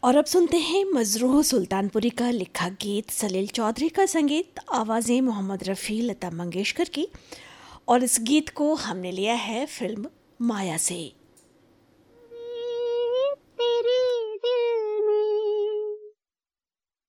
और अब सुनते हैं मजरूह सुल्तानपुरी का लिखा गीत, सलील चौधरी का संगीत, आवाज़ें मोहम्मद रफ़ी, लता मंगेशकर की। और इस गीत को हमने लिया है फिल्म माया से।